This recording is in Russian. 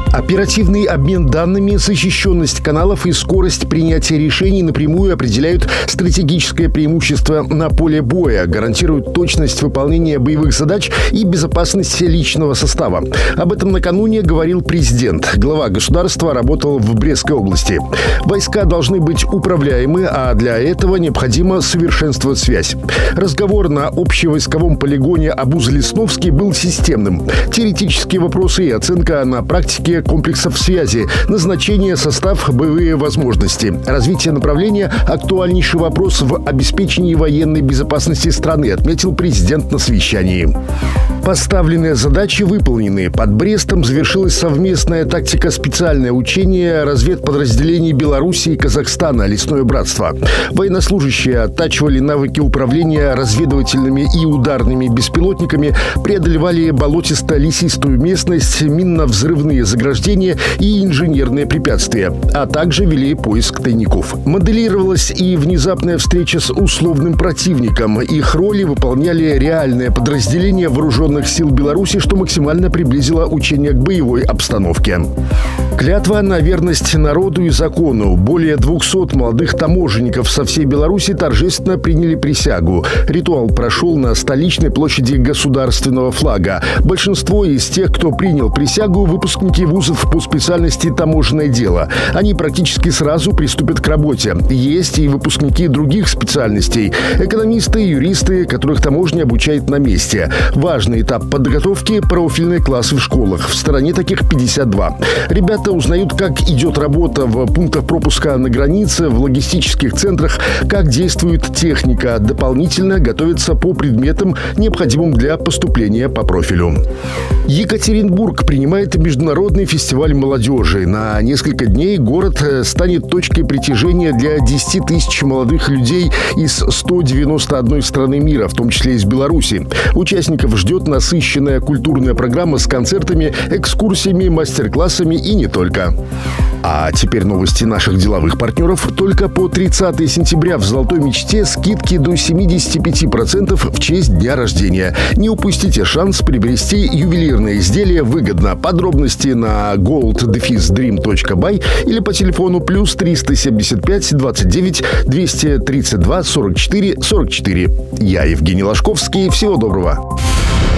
Оперативный обмен данными, защищенность каналов и скорость принятия решений напрямую определяют стратегическое преимущество на поле боя, гарантируют точность выполнения боевых задач и безопасность личного состава. Об этом накануне говорил президент. Глава государства работал в Брестской области. Войска должны быть управляемы, а для этого необходимо совершенствовать связь. Разговор на общевойсковом полигоне Абуз-Лесновский был системным. Теоретические вопросы и оценка на практике комплексов связи, назначение, состав, боевые возможности. Развитие направления – актуальнейший вопрос в обеспечении военной безопасности страны, отметил президент на совещании. Поставленные задачи выполнены. Под Брестом завершилась совместная тактико-специальное учение разведподразделений Беларуси и Казахстана «Лесное братство». Военнослужащие оттачивали навыки управления разведывательными и ударными беспилотниками, преодолевали болотисто-лесистую местность, минно-взрывные заграждения и инженерные препятствия, а также вели поиск тайников. Моделировалась и внезапная встреча с условным противником. Их роли выполняли реальные подразделения вооруженных сил Беларуси, что максимально приблизило учение к боевой обстановке. Клятва на верность народу и закону. Более 200 молодых таможенников со всей Беларуси торжественно приняли присягу. Ритуал прошел на столичной площади государственного флага. Большинство из тех, кто принял присягу, выпускники вузов по специальности таможенное дело. Они практически сразу приступят к работе. Есть и выпускники других специальностей. Экономисты, юристы, которых таможня обучает на месте. Важный этап подготовки – профильные классы в школах. В стороне таких 52. Ребята узнают, как идет работа в пунктах пропуска на границе, в логистических центрах, как действует техника. Дополнительно готовятся по предметам, необходимым для поступления по профилю. Екатеринбург принимает международный фестиваль молодежи. На несколько дней город станет точкой притяжения для 10 тысяч молодых людей из 191 страны мира, в том числе из Беларуси. Участников ждет насыщенная культурная программа с концертами, экскурсиями, мастер-классами и не только. А теперь новости наших деловых партнеров. Только по 30 сентября в «Золотой мечте» скидки до 75% в честь дня рождения. Не упустите шанс приобрести ювелирные изделия выгодно. Подробности на gold-dream.by или по телефону плюс 375 29 232 44 44. Я Евгений Ложковский. Всего доброго.